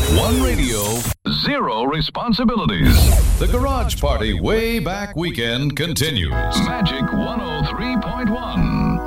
One radio, zero responsibilities. The Garage Party Way Back Weekend continues. Magic 103.1.